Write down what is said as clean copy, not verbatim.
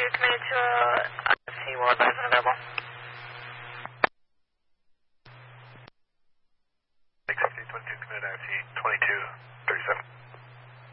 committed to IFT, will advise when available. 622 committed IFT 2237.